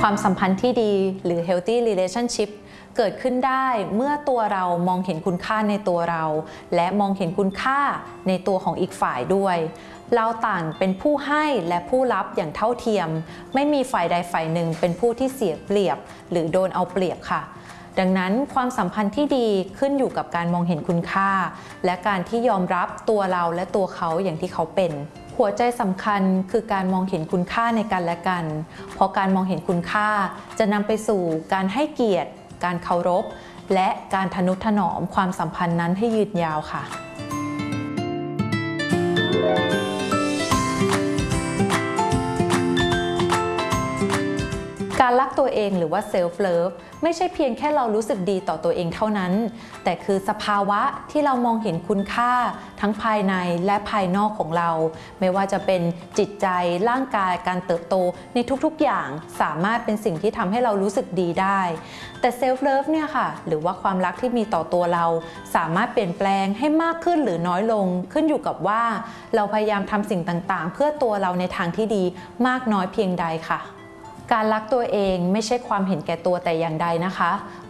ความสัมพันธ์ที่ดีหรือ healthy relationship เกิดขึ้นได้เมื่อตัวเรามองเห็นคุณค่าในตัวเราและมองเห็นคุณค่าในตัวของอีกฝ่ายด้วยเราต่างเป็นผู้ให้และผู้รับอย่างเท่าเทียมไม่มีฝ่ายใดฝ่ายหนึ่งเป็นผู้ที่เสียเปรียบหรือโดนเอาเปรียบค่ะดังนั้นความสัมพันธ์ที่ดีขึ้นอยู่กับการมองเห็นคุณค่าและการที่ยอมรับตัวเราและตัวเขาอย่างที่เขาเป็นหัวใจสำคัญคือการมองเห็นคุณค่าในกันและกันเพราะการมองเห็นคุณค่าจะนำไปสู่การให้เกียรติการเคารพและการทนุถนอมความสัมพันธ์นั้นให้ยืนยาวค่ะการรักตัวเองหรือว่า self love ไม่ใช่เพียงแค่เรารู้สึกดีต่อตัวเองเท่านั้นแต่คือสภาวะที่เรามองเห็นคุณค่าทั้งภายในและภายนอกของเราไม่ว่าจะเป็นจิตใจร่างกายการเติบโตในทุกๆอย่างสามารถเป็นสิ่งที่ทำให้เรารู้สึกดีได้แต่ self love เนี่ยค่ะหรือว่าความรักที่มีต่อตัวเราสามารถเปลี่ยนแปลงให้มากขึ้นหรือน้อยลงขึ้นอยู่กับว่าเราพยายามทำสิ่งต่างๆเพื่อตัวเราในทางที่ดีมากน้อยเพียงใดค่ะการรักตัวเองไม่ใช่ความเห็นแก่ตัวแต่อย่างใดนะคะ